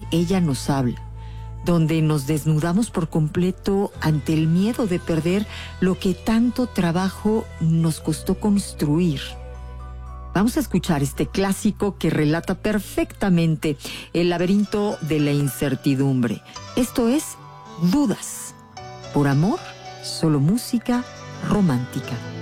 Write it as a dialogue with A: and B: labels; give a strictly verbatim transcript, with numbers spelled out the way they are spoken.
A: ella nos habla, donde nos desnudamos por completo ante el miedo de perder lo que tanto trabajo nos costó construir. Vamos a escuchar este clásico que relata perfectamente el laberinto de la incertidumbre. Esto es Dudas. Por amor, solo música romántica.